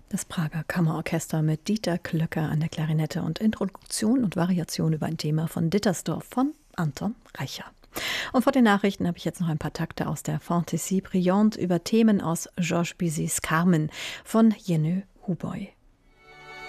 Das Prager Kammerorchester mit Dieter Klöcker an der Klarinette und Introduktion und Variation über ein Thema von Dittersdorf von Anton Reicher. Und vor den Nachrichten habe ich jetzt noch ein paar Takte aus der Fantaisie brillante über Themen aus Georges Bizets Carmen von Jenő Huboly.